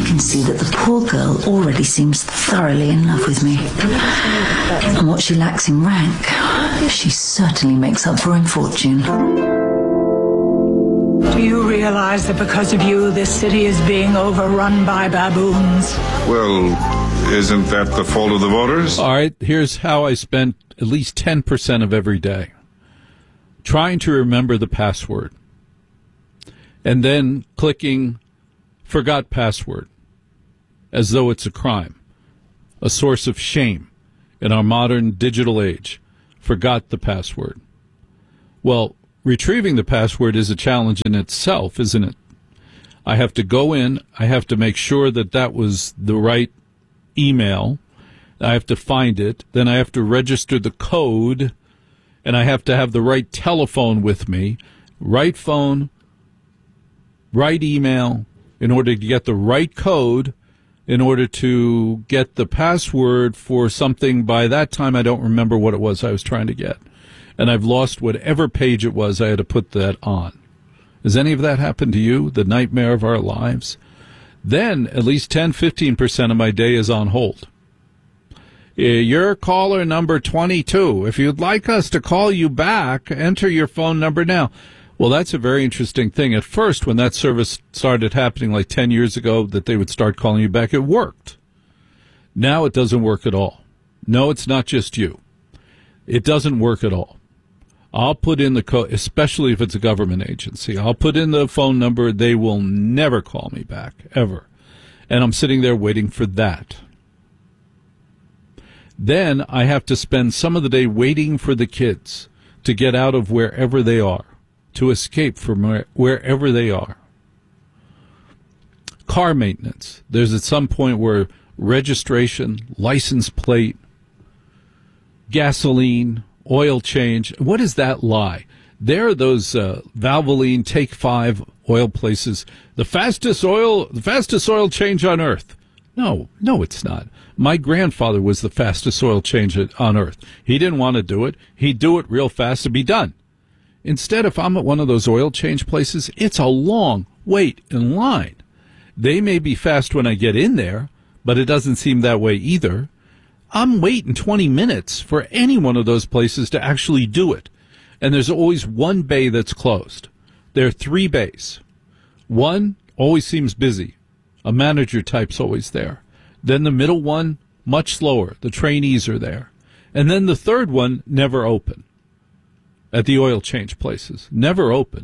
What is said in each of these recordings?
can see that the poor girl already seems thoroughly in love with me. And what she lacks in rank, she certainly makes up for in fortune. Do you realize that because of you, this city is being overrun by baboons? Well, isn't that the fault of the voters? All right, here's how I spent at least 10% of every day. Trying to remember the password. And then clicking forgot password. As though it's a crime. A source of shame in our modern digital age. Forgot the password. Well, retrieving the password is a challenge in itself, isn't it? I have to go in. I have to make sure that that was the right email. I have to find it. Then I have to register the code. And I have to have the right telephone with me. Right phone, right email, in order to get the right code, in order to get the password for something. By that time, I don't remember what it was I was trying to get. And I've lost whatever page it was I had to put that on. Has any of that happened to you? The nightmare of our lives? Then at least 10-15% of my day is on hold. You're caller number 22. If you'd like us to call you back, enter your phone number now. Well, that's a very interesting thing. At first, when that service started happening like 10 years ago, that they would start calling you back, it worked. Now it doesn't work at all. No, it's not just you. It doesn't work at all. I'll put in the code, especially if it's a government agency. I'll put in the phone number. They will never call me back, ever. And I'm sitting there waiting for that. Then I have to spend some of the day waiting for the kids to get out of wherever they are, to escape from wherever they are. Car maintenance. There's at some point where registration, license plate, gasoline, oil change. What is that lie? There are those Valvoline Take 5 oil places. The fastest oil change on earth. No, it's not. My grandfather was the fastest oil change on earth. He didn't want to do it. He'd do it real fast to be done. Instead, if I'm at one of those oil change places, it's a long wait in line. They may be fast when I get in there, but it doesn't seem that way either. I'm waiting 20 minutes for any one of those places to actually do it. And there's always one bay that's closed. There are 3 bays. One always seems busy. A manager type's always there. Then the middle one, much slower. The trainees are there. And then the third one, never open. At the oil change places. Never open.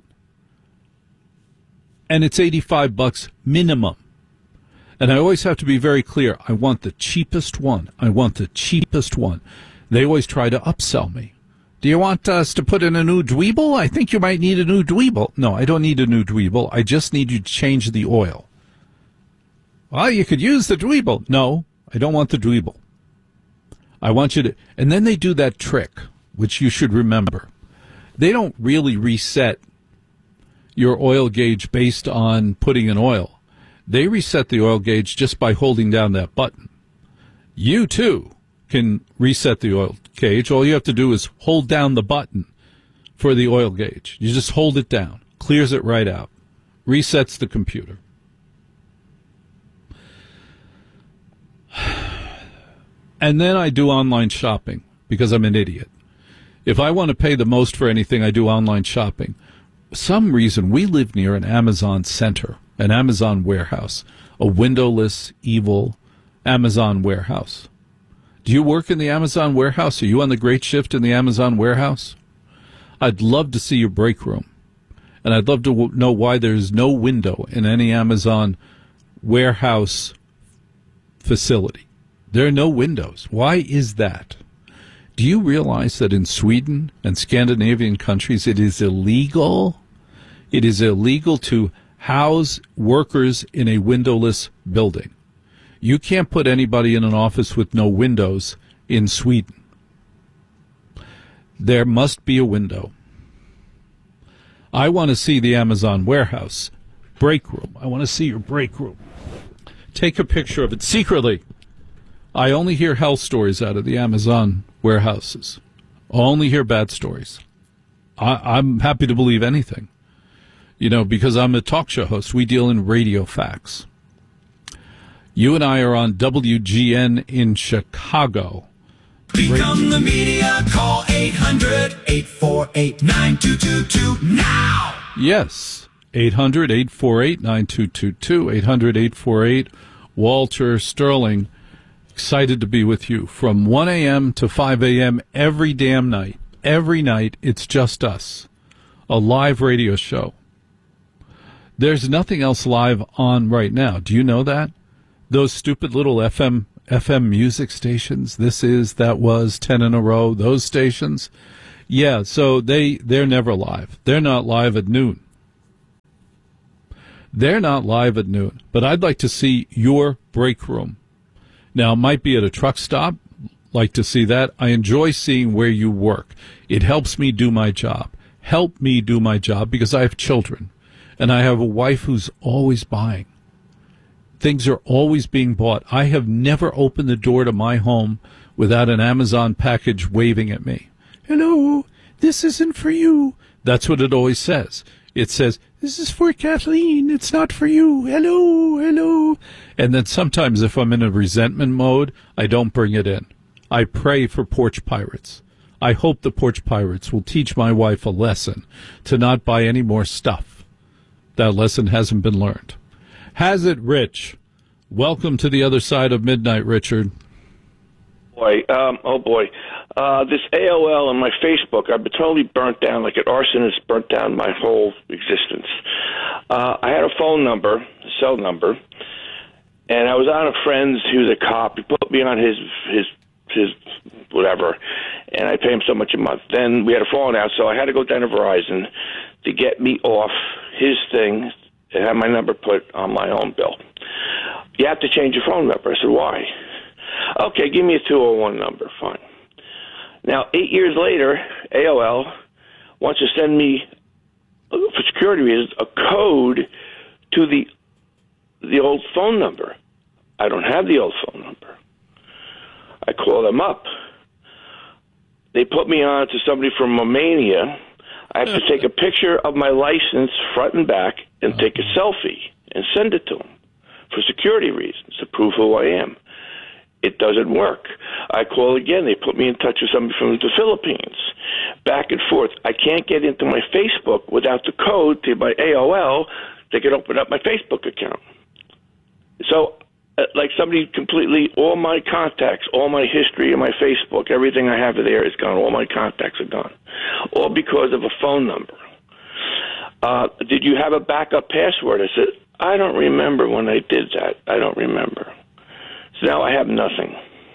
And it's $85 minimum. And I always have to be very clear. I want the cheapest one. I want the cheapest one. They always try to upsell me. Do you want us to put in a new dweeble? I think you might need a new dweeble. No, I don't need a new dweeble. I just need you to change the oil. Well, you could use the dweeble. No, I don't want the dweeble. I want you to... And then they do that trick, which you should remember. They don't really reset your oil gauge based on putting in oil. They reset the oil gauge just by holding down that button. You, too, can reset the oil gauge. All you have to do is hold down the button for the oil gauge. You just hold it down. Clears it right out. Resets the computer. And then I do online shopping because I'm an idiot. If I want to pay the most for anything, I do online shopping. For some reason, we live near an Amazon center, an Amazon warehouse, a windowless, evil Amazon warehouse. Do you work in the Amazon warehouse? Are you on the great shift in the Amazon warehouse? I'd love to see your break room. And I'd love to know why there's no window in any Amazon warehouse facility. There are no windows. Why is that? Do you realize that in Sweden and Scandinavian countries it is illegal? It is illegal to house workers in a windowless building. You can't put anybody in an office with no windows in Sweden. There must be a window. I want to see the Amazon warehouse break room. I want to see your break room. Take a picture of it secretly. I only hear hell stories out of the Amazon warehouses. I only hear bad stories. I'm happy to believe anything. You know, because I'm a talk show host. We deal in radio facts. You and I are on WGN in Chicago. Become the media. Call 800-848-9222 now. Yes, 800-848-9222, 800-848. Walter Sterling, excited to be with you from 1 a.m. to 5 a.m. every damn night. Every night, it's just us. A live radio show. There's nothing else live on right now. Do you know that? Those stupid little FM music stations, this is, that was, 10 in a row, those stations. Yeah, so they're never live. They're not live at noon. They're not live at noon. But I'd like to see your break room. Now, it might be at a truck stop. Like to see that. I enjoy seeing where you work. It helps me do my job. Help me do my job because I have children. And I have a wife who's always buying. Things are always being bought. I have never opened the door to my home without an Amazon package waving at me. Hello, this isn't for you. That's what it always says. It says, this is for Kathleen. It's not for you. Hello, hello. And then sometimes if I'm in a resentment mode, I don't bring it in. I pray for porch pirates. I hope the porch pirates will teach my wife a lesson to not buy any more stuff. That lesson hasn't been learned. Has it, Rich? Welcome to the other side of midnight, Richard. Boy, this AOL and my Facebook, I've been totally burnt down, like an arsonist burnt down my whole existence. I had a phone number, a cell number, and I was on a friend's, he was a cop. He put me on his whatever, and I pay him so much a month. Then we had a falling out, so I had to go down to Verizon to get me off his thing and have my number put on my own bill. You have to change your phone number. I said, why? Okay, give me a 201 number. Fine. Now, 8 years later, AOL wants to send me, for security reasons, a code to the old phone number. I don't have the old phone number. I call them up. They put me on to somebody from Romania. I have to take a picture of my license front and back and take a selfie and send it to them for security reasons to prove who I am. It doesn't work. I call again. They put me in touch with somebody from the Philippines. Back and forth. I can't get into my Facebook without the code to my AOL. They can open up my Facebook account. So, like somebody completely, all my contacts, all my history in my Facebook, everything I have there is gone. All my contacts are gone. All because of a phone number. Did you have a backup password? I said, I don't remember when I did that. I don't remember. So now I have nothing.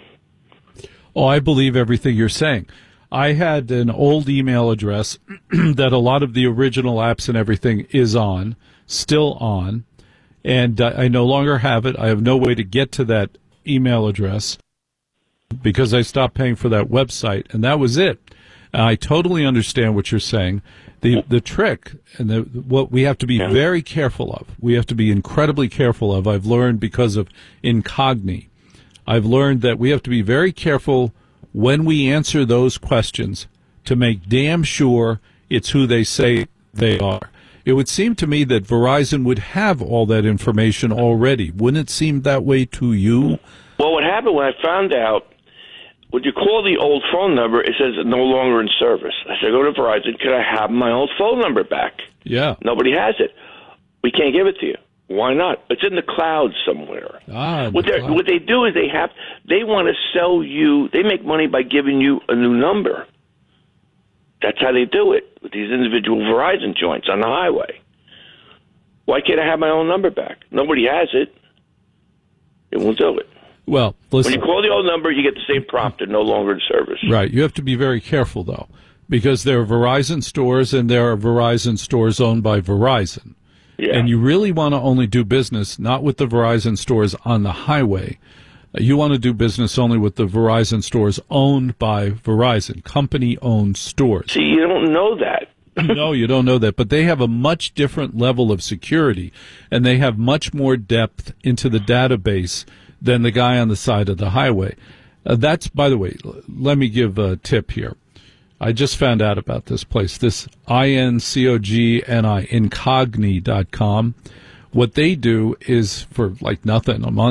Oh, I believe everything you're saying. I had an old email address that a lot of the original apps and everything is on, still on, and I no longer have it. I have no way to get to that email address because I stopped paying for that website, and that was it. I totally understand what you're saying. The trick, and what we have to be very careful of, we have to be incredibly careful of, I've learned because of Incogni, I've learned that we have to be very careful when we answer those questions to make damn sure it's who they say they are. It would seem to me that Verizon would have all that information already. Wouldn't it seem that way to you? Well, what happened when I found out, when you call the old phone number, it says no longer in service. I said, go to Verizon, could I have my old phone number back? Yeah. Nobody has it. We can't give it to you. Why not? It's in the cloud somewhere. What they do is they want to sell you, they make money by giving you a new number. That's how they do it with these individual Verizon joints on the highway. Why can't I have my own number back? Nobody has it. It won't do it. Well, listen. When you call the old number, you get the same prompt and no longer in service. Right. You have to be very careful, though, because there are Verizon stores and there are Verizon stores owned by Verizon. Yeah. And you really want to only do business not with the Verizon stores on the highway. You want to do business only with the Verizon stores owned by Verizon, company-owned stores. See, you don't know that. No, you don't know that. But they have a much different level of security, and they have much more depth into the database than the guy on the side of the highway. That's, by the way, let me give a tip here. I just found out about this place, this Incogni, Incogni.com. What they do is, for like nothing a month,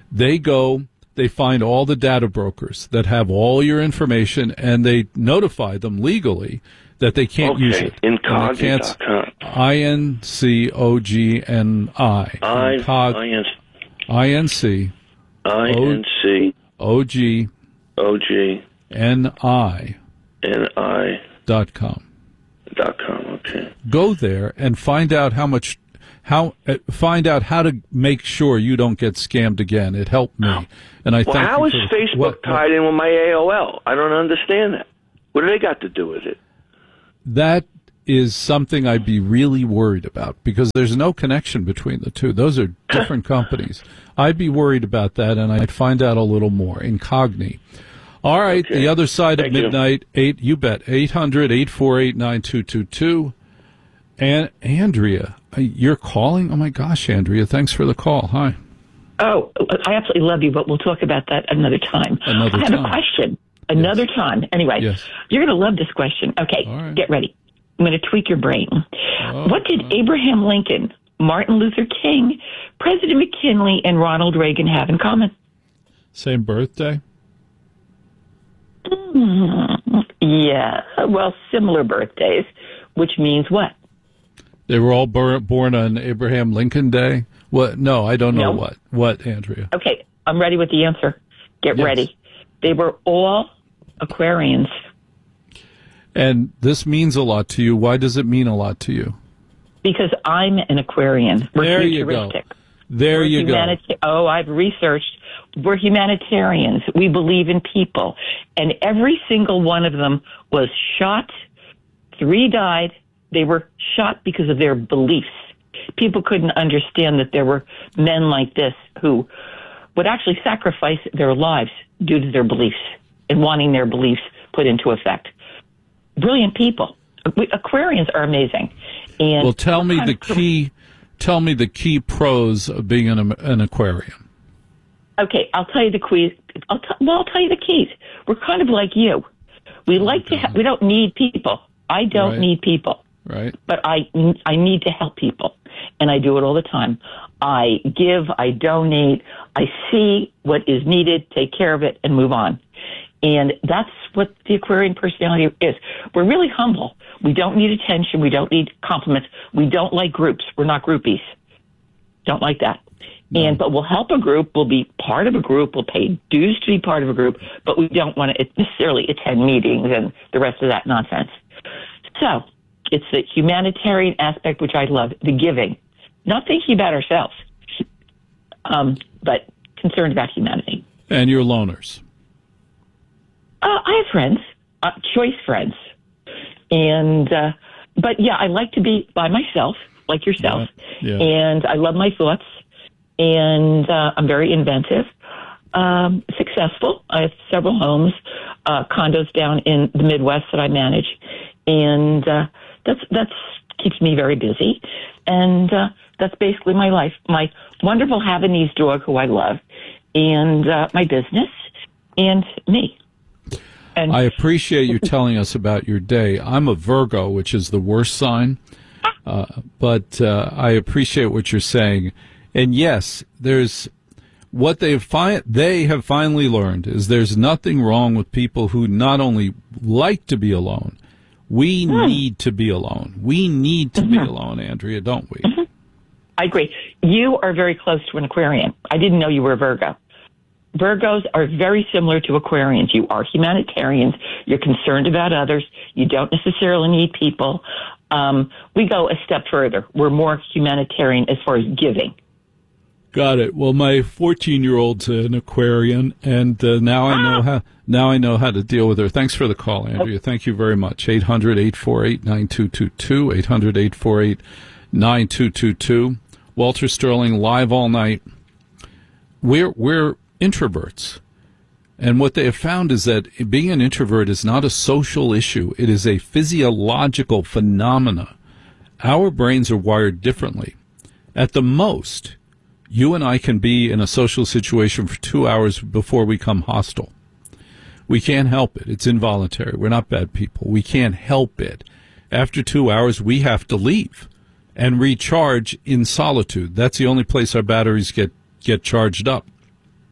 They find all the data brokers that have all your information, and they notify them legally that they can't use it. Incogni.com. INCOGNI. INCOGNI.com. Okay. Go there and find out how to make sure you don't get scammed again. It helped me, and I thank how you is for Facebook tied in with my AOL? I don't understand that. What do they got to do with it? That is something I'd be really worried about, because there's no connection between the two. Those are different companies. I'd be worried about that, and I'd find out a little more. Incogni. All right, Okay. The other side Thank of midnight, you bet, 800-848-9222. And Andrea, you're calling? Oh, my gosh, Andrea, thanks for the call. Hi. Oh, I absolutely love you, but we'll talk about that another time. I have a question. Another time. Anyway, You're going to love this question. Okay, Get ready. I'm going to tweak your brain. What did Abraham Lincoln, Martin Luther King, President McKinley, and Ronald Reagan have in common? Same birthday? Yeah, well, similar birthdays, which means what? They were all born on Abraham Lincoln Day? What? No, I don't know No. What, Andrea? Okay, I'm ready with the answer. Get ready. They were all Aquarians. And this means a lot to you. Why does it mean a lot to you? Because I'm an Aquarian. We're There you go. futuristic. There you go. Oh, I've researched. We're humanitarians. We believe in people. And every single one of them was shot. 3 died. They were shot because of their beliefs. People couldn't understand that there were men like this who would actually sacrifice their lives due to their beliefs and wanting their beliefs put into effect. Brilliant people. Aquarians are amazing. And well, tell me the key pros of being an aquarium. Okay, I'll tell you the keys. I'll tell you the keys. We're kind of like you. We like to. We don't need people. I don't need people. Right. But I need to help people, and I do it all the time. I give. I donate. I see what is needed, take care of it, and move on. And that's what the Aquarian personality is. We're really humble. We don't need attention. We don't need compliments. We don't like groups. We're not groupies. Don't like that. No. But we'll help a group. We'll be part of a group. We'll pay dues to be part of a group. But we don't want to necessarily attend meetings and the rest of that nonsense. So it's the humanitarian aspect, which I love, the giving. Not thinking about ourselves, but concerned about humanity. And you're loners. I have friends, choice friends. But yeah, I like to be by myself, like yourself. Yeah. And I love my thoughts. And I'm very inventive, successful. I have several homes, condos down in the Midwest that I manage. And that's keeps me very busy. And that's basically my life. My wonderful Havanese dog, who I love, and my business, and me. And I appreciate you telling us about your day. I'm a Virgo, which is the worst sign, but I appreciate what you're saying. And yes, there's what they have finally learned is there's nothing wrong with people who not only like to be alone. We need to be alone. We need to be alone, Andrea, don't we? I agree. You are very close to an Aquarian. I didn't know you were a Virgo. Virgos are very similar to Aquarians. You are humanitarians. You're concerned about others. You don't necessarily need people. We go a step further. We're more humanitarian as far as giving. Got it. Well, my 14-year-old's an Aquarian, and now I know how to deal with her. Thanks for the call, Andrea. Thank you very much. 800-848-9222. 800-848-9222. Walter Sterling live all night. We're introverts. And what they have found is that being an introvert is not a social issue. It is a physiological phenomena. Our brains are wired differently. At the most, you and I can be in a social situation for 2 hours before we become hostile. We can't help it. It's involuntary. We're not bad people. We can't help it. After 2 hours, we have to leave and recharge in solitude. That's the only place our batteries get charged up.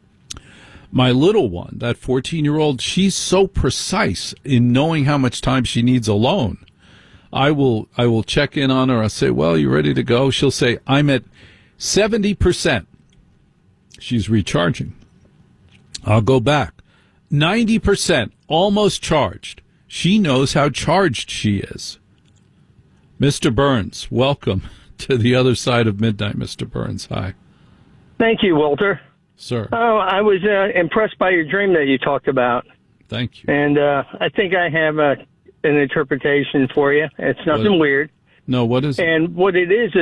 My little one, that 14-year-old, she's so precise in knowing how much time she needs alone. I will check in on her. I'll say, well, you ready to go? She'll say, I'm at 70%. She's recharging. I'll go back. 90%, almost charged. She knows how charged she is. Mr. Burns, welcome to the other side of midnight, Mr. Burns. Hi. Thank you, Walter. Sir. Oh, I was impressed by your dream that you talked about. Thank you. And I think I have an interpretation for you. It's nothing weird. No, what is it? And what it is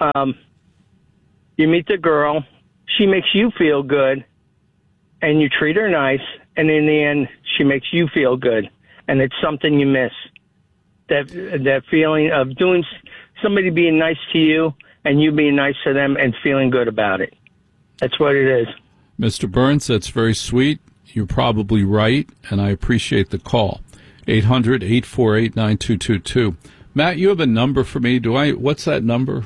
you meet the girl, she makes you feel good, and you treat her nice, and in the end, she makes you feel good. And it's something you miss. That feeling of doing somebody being nice to you and you being nice to them and feeling good about it. That's what it is. Mr. Burns, that's very sweet. You're probably right, and I appreciate the call. 800-848-9222. Matt, you have a number for me. What's that number?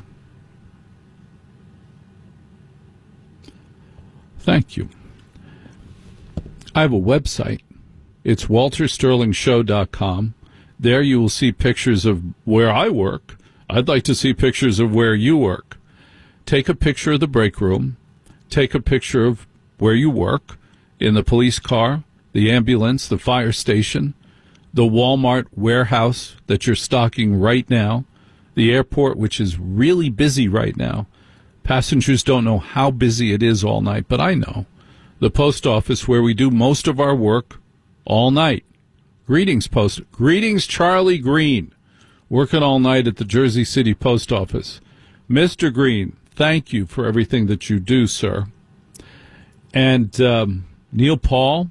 Thank you. I have a website. It's waltersterlingshow.com. There you will see pictures of where I work. I'd like to see pictures of where you work. Take a picture of the break room. Take a picture of where you work, in the police car, the ambulance, the fire station, the Walmart warehouse that you're stocking right now, the airport, which is really busy right now. Passengers don't know how busy it is all night, but I know. The post office, where we do most of our work all night. Greetings, Charlie Green, working all night at the Jersey City Post Office. Mr. Green, thank you for everything that you do, sir. And Neil Paul,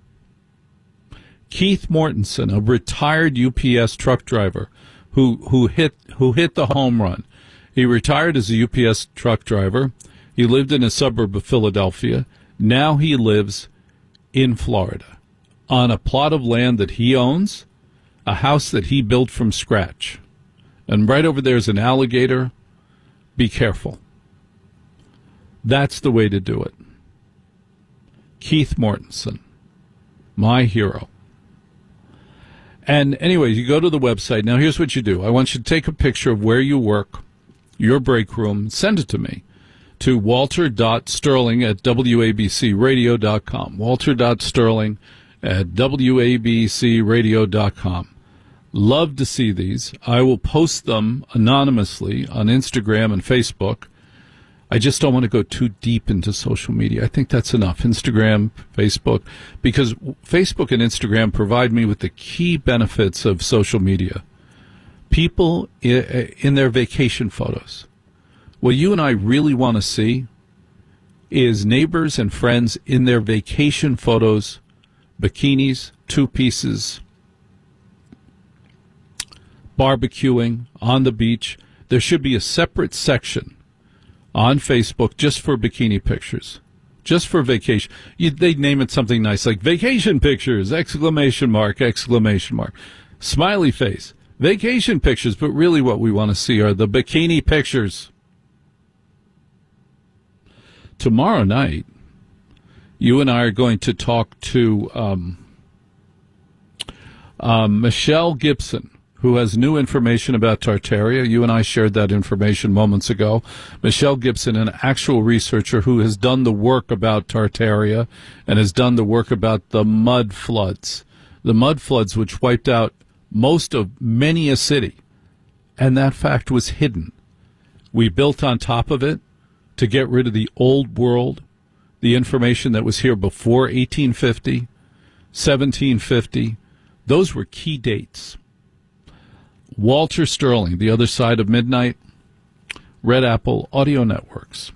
Keith Mortensen, a retired UPS truck driver who hit the home run. He retired as a UPS truck driver. He lived in a suburb of Philadelphia. Now he lives in Florida on a plot of land that he owns, a house that he built from scratch. And right over there is an alligator. Be careful. That's the way to do it. Keith Mortensen, my hero. And anyway, you go to the website. Now, here's what you do. I want you to take a picture of where you work, your break room, send it to me, to walter.sterling@wabcradio.com. walter.sterling@wabcradio.com. Love to see these. I will post them anonymously on Instagram and Facebook. I just don't want to go too deep into social media. I think that's enough. Instagram, Facebook, because Facebook and Instagram provide me with the key benefits of social media. People in their vacation photos. What you and I really want to see is neighbors and friends in their vacation photos, bikinis, two pieces, barbecuing on the beach. There should be a separate section on Facebook just for bikini pictures, just for vacation. They'd name it something nice like vacation pictures, ! Smiley face, vacation pictures. But really what we want to see are the bikini pictures. Tomorrow night, you and I are going to talk to Michelle Gibson, who has new information about Tartaria. You and I shared that information moments ago. Michelle Gibson, an actual researcher who has done the work about Tartaria and has done the work about the mud floods. The mud floods which wiped out most of many a city. And that fact was hidden. We built on top of it to get rid of the old world, the information that was here before 1850, 1750. Those were key dates. Walter Sterling, The Other Side of Midnight, Red Apple Audio Networks.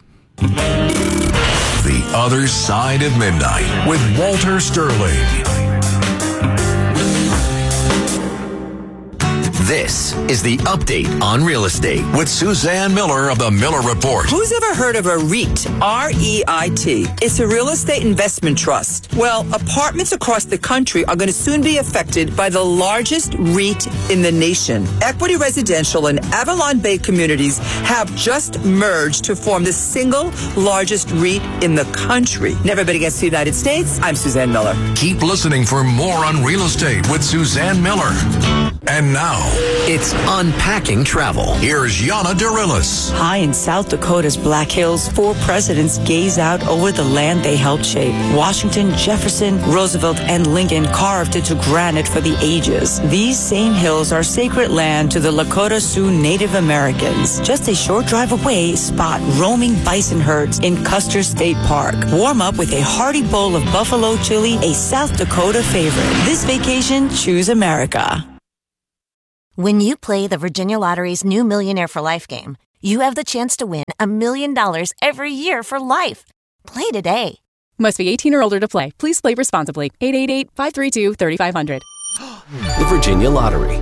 The Other Side of Midnight with Walter Sterling. This is the Update on Real Estate with Suzanne Miller of the Miller Report. Who's ever heard of a REIT? R-E-I-T. It's a real estate investment trust. Well, apartments across the country are going to soon be affected by the largest REIT in the nation. Equity Residential and Avalon Bay Communities have just merged to form the single largest REIT in the country. Never bet against the United States. I'm Suzanne Miller. Keep listening for more on real estate with Suzanne Miller. And now, it's Unpacking Travel. Here's Yana Dorillis. High in South Dakota's Black Hills, 4 presidents gaze out over the land they helped shape. Washington, Jefferson, Roosevelt, and Lincoln carved into granite for the ages. These same hills are sacred land to the Lakota Sioux Native Americans. Just a short drive away, spot roaming bison herds in Custer State Park. Warm up with a hearty bowl of buffalo chili, a South Dakota favorite. This vacation, choose America. When you play the Virginia Lottery's new Millionaire for Life game, you have the chance to win $1 million every year for life. Play today. Must be 18 or older to play. Please play responsibly. 888-532-3500. The Virginia Lottery.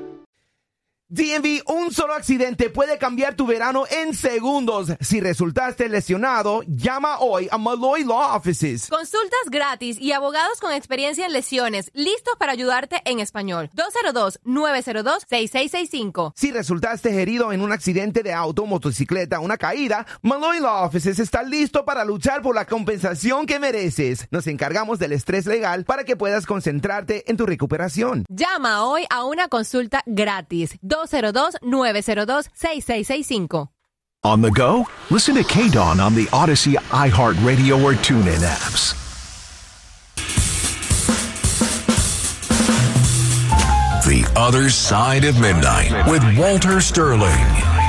DMV, un solo accidente puede cambiar tu verano en segundos. Si resultaste lesionado, llama hoy a Malloy Law Offices. Consultas gratis y abogados con experiencia en lesiones, listos para ayudarte en español. 202-902-6665. Si resultaste herido en un accidente de auto, motocicleta, una caída, Malloy Law Offices está listo para luchar por la compensación que mereces. Nos encargamos del estrés legal para que puedas concentrarte en tu recuperación. Llama hoy a una consulta gratis. 202-902-6665. On the go? Listen to KDAWN on the Odyssey, iHeartRadio, or TuneIn apps. The Other Side of Midnight with Walter Sterling.